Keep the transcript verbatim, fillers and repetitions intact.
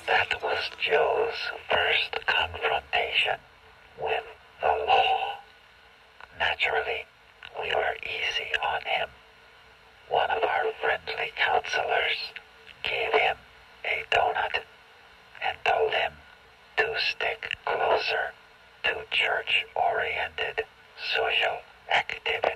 That was Joe's first confrontation with the law. Naturally, we were easy on him. One of our friendly counselors gave him a donut and told him to stick closer to church-oriented social activities.